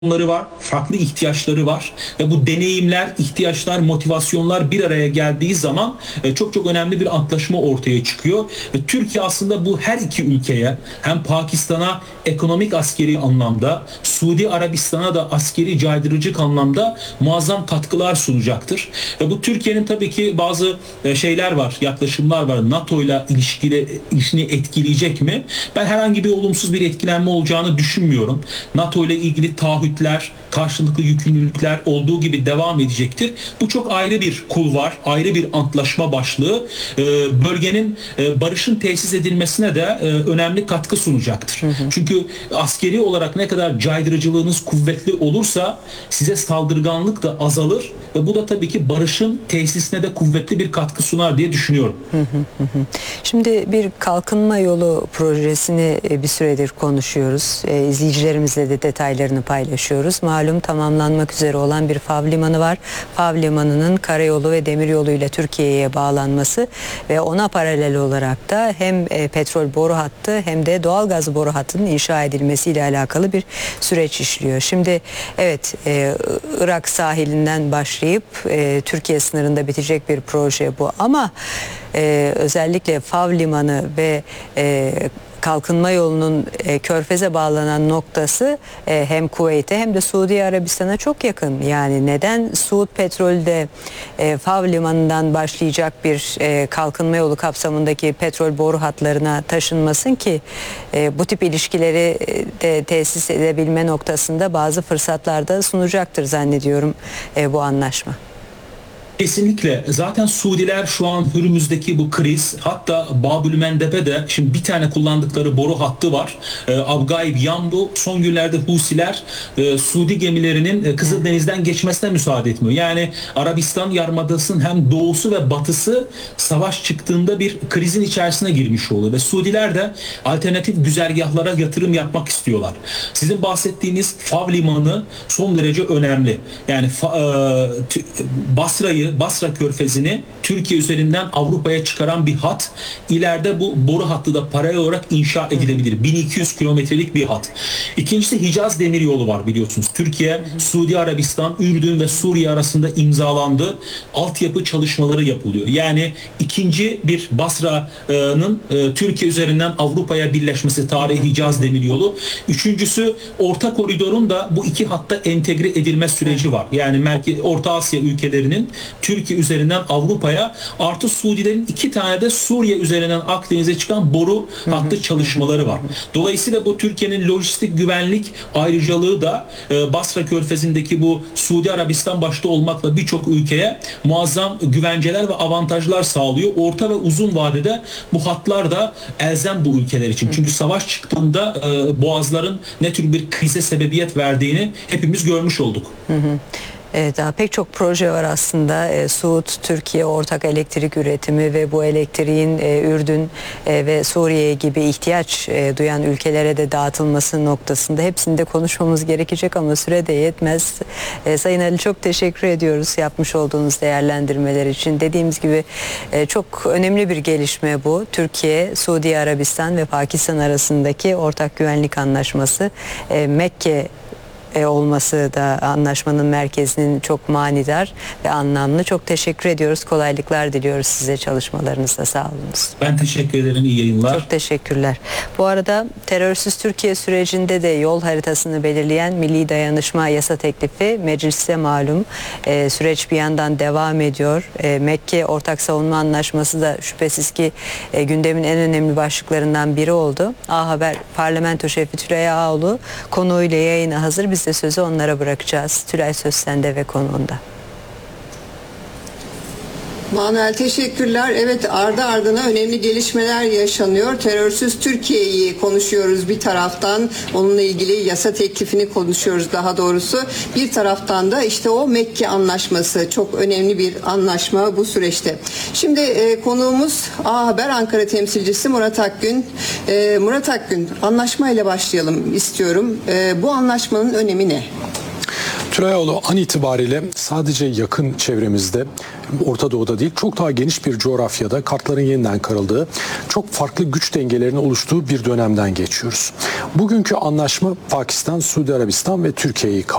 sorunları var, farklı ihtiyaçları var ve bu deneyimler, ihtiyaçlar, motivasyonlar bir araya geldiği zaman çok çok önemli bir antlaşma ortaya çıkıyor. Ve Türkiye aslında bu her iki ülkeye, hem Pakistan'a ekonomik askeri anlamda, Suudi Arabistan'a da askeri caydırıcılık anlamda muazzam katkılar sunacaktır. Ve bu Türkiye'nin tabii ki bazı şeyler var, yaklaşımlar var. NATO ile ilişkini etkileyecek mi? Ben herhangi bir olumsuz bir etkilenme olacağını düşünmüyorum. NATO ile ilgili taahhütler, karşılıklı yükümlülükler olduğu gibi devam edecektir. Bu çok ayrı bir kulvar, ayrı bir antlaşma başlığı. Bölgenin barışın tesis edilmesine de önemli katkı sunacaktır. Çünkü askeri olarak ne kadar caydırıcılığınız kuvvetli olursa size saldırganlık da azalır ve bu da tabii ki barışın tesisine de kuvvetli bir katkı sunar diye düşünüyorum. Şimdi bir kalkınma yolu projesini bir süredir konuşuyoruz. İzleyicilerimizle de detaylarını paylaşıyoruz. Malum tamamlanmak üzere olan bir Fav Limanı var. Fav Limanı'nın karayolu ve demiryolu ile Türkiye'ye bağlanması ve ona paralel olarak da hem petrol boru hattı hem de doğalgaz boru hattının inşa edilmesiyle alakalı bir süreç işliyor. Şimdi evet, Irak sahilinden başlayıp Türkiye sınırında bitecek bir proje bu ama özellikle Fav Limanı ve kalkınma yolunun Körfez'e bağlanan noktası hem Kuveyt'e hem de Suudi Arabistan'a çok yakın. Yani neden Suud Petrol'de Fav Limanı'ndan başlayacak bir kalkınma yolu kapsamındaki petrol boru hatlarına taşınmasın ki bu tip ilişkileri de tesis edebilme noktasında bazı fırsatlar da sunacaktır zannediyorum bu anlaşma. Kesinlikle. Zaten Suudiler şu an Hürmüz'deki bu kriz, hatta Babülmendebe'de şimdi bir tane kullandıkları boru hattı var. Abgaib Yanbu, son günlerde Husiler Suudi gemilerinin Kızıldeniz'den geçmesine müsaade etmiyor. Yani Arabistan Yarımadası'nın hem doğusu ve batısı savaş çıktığında bir krizin içerisine girmiş oluyor. Ve Suudiler de alternatif güzergahlara yatırım yapmak istiyorlar. Sizin bahsettiğiniz Fav Limanı son derece önemli. Yani Basra Körfezi'ni Türkiye üzerinden Avrupa'ya çıkaran bir hat. İleride bu boru hattı da paralel olarak inşa edilebilir. 1200 kilometrelik bir hat. İkincisi Hicaz Demiryolu var biliyorsunuz. Türkiye, Suudi Arabistan, Ürdün ve Suriye arasında imzalandı. Altyapı çalışmaları yapılıyor. Yani ikinci bir Basra'nın Türkiye üzerinden Avrupa'ya birleşmesi, tarihi Hicaz Demiryolu. Üçüncüsü Orta Koridor'un da bu iki hatta entegre edilme süreci var. Yani Orta Asya ülkelerinin Türkiye üzerinden Avrupa'ya, artı Suudilerin iki tane de Suriye üzerinden Akdeniz'e çıkan boru hattı çalışmaları var. Dolayısıyla bu Türkiye'nin lojistik güvenlik ayrıcalığı da Basra Körfezi'ndeki bu Suudi Arabistan başta olmakla birçok ülkeye muazzam güvenceler ve avantajlar sağlıyor. Orta ve uzun vadede bu hatlar da elzem bu ülkeler için. Çünkü savaş çıktığında boğazların ne tür bir krize sebebiyet verdiğini hepimiz görmüş olduk. Daha pek çok proje var aslında. Suud-Türkiye ortak elektrik üretimi ve bu elektriğin Ürdün ve Suriye gibi ihtiyaç duyan ülkelere de dağıtılması noktasında hepsinde konuşmamız gerekecek ama süre de yetmez. Sayın Ali, çok teşekkür ediyoruz yapmış olduğunuz değerlendirmeler için. Dediğimiz gibi çok önemli bir gelişme bu. Türkiye, Suudi Arabistan ve Pakistan arasındaki ortak güvenlik anlaşması, Mekke olması da anlaşmanın merkezinin çok manidar ve anlamlı. Çok teşekkür ediyoruz. Kolaylıklar diliyoruz size çalışmalarınızda. Sağ olunuz. Ben teşekkür ederim. İyi yayınlar. Çok teşekkürler. Bu arada terörsüz Türkiye sürecinde de yol haritasını belirleyen Milli Dayanışma Yasa Teklifi mecliste malum. Süreç bir yandan devam ediyor. Mekke Ortak Savunma Anlaşması da şüphesiz ki gündemin en önemli başlıklarından biri oldu. A Haber Parlamento Şefi Tülay Ağoğlu konuğuyla yayına hazır. Biz de sözü onlara bırakacağız. Tülay, söz sende ve konuğunda. Manuel, teşekkürler. Evet, ardı ardına önemli gelişmeler yaşanıyor. Terörsüz Türkiye'yi konuşuyoruz bir taraftan. Onunla ilgili yasa teklifini konuşuyoruz daha doğrusu. Bir taraftan da işte o Mekke Anlaşması, çok önemli bir anlaşma bu süreçte. Şimdi konuğumuz A Haber Ankara temsilcisi Murat Akgün. Murat Akgün, anlaşmayla başlayalım istiyorum. Bu anlaşmanın önemi ne? Tülayoğlu, an itibariyle sadece yakın çevremizde Orta Doğu'da değil, çok daha geniş bir coğrafyada kartların yeniden karıldığı, çok farklı güç dengelerinin oluştuğu bir dönemden geçiyoruz. Bugünkü anlaşma Pakistan, Suudi Arabistan ve Türkiye'yi